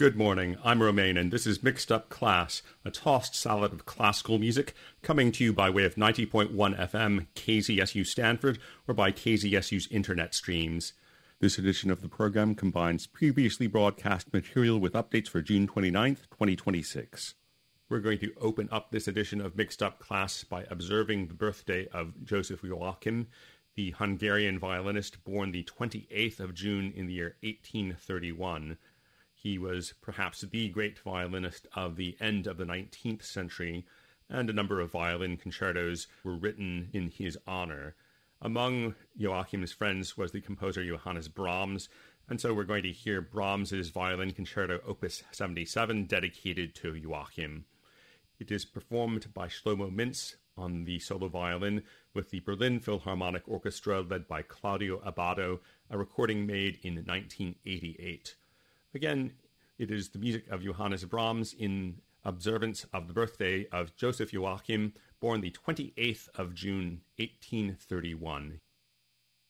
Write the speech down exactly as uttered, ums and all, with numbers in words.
Good morning, I'm Romain, and this is Mixed Up Class, a tossed salad of classical music, coming to you by way of ninety point one F M K Z S U Stanford, or by K Z S U's internet streams. This edition of the program combines previously broadcast material with updates for June twenty-ninth, twenty twenty-six. We're going to open up this edition of Mixed Up Class by observing the birthday of Joseph Joachim, the Hungarian violinist born the twenty-eighth of June in the year eighteen thirty-one. He was perhaps the great violinist of the end of the nineteenth century, and a number of violin concertos were written in his honor. Among Joachim's friends was the composer Johannes Brahms, and so we're going to hear Brahms's Violin Concerto Opus seventy-seven, dedicated to Joachim. It is performed by Shlomo Mintz on the solo violin, with the Berlin Philharmonic Orchestra led by Claudio Abbado, a recording made in nineteen eighty-eight. Again, it is the music of Johannes Brahms in observance of the birthday of Joseph Joachim, born the twenty-eighth of June, eighteen thirty-one.